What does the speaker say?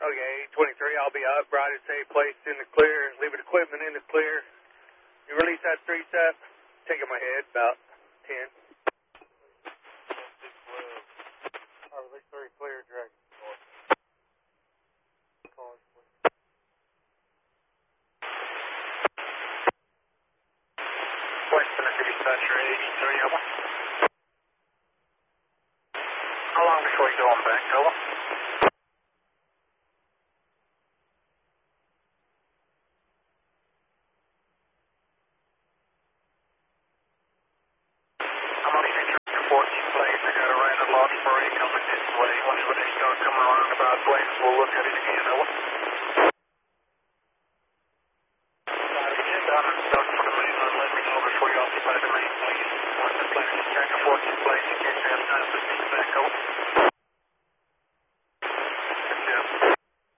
Okay, 23, I'll be up, right at safe place in the clear, leaving equipment in the clear. You release that 3-step, taking my head, about 10. Release 3, clear, direct. Western Dispatcher 83, over. How long before you go on back, over? I'm on the 14 place. I got a random lost parade coming this way. Whenever they start coming around about place, we'll look at it again, over. Get down and start for the main line. Let me know before you occupy the main, please. Once the plane is checked 14 place, in case you have time to speak back, over. Good job.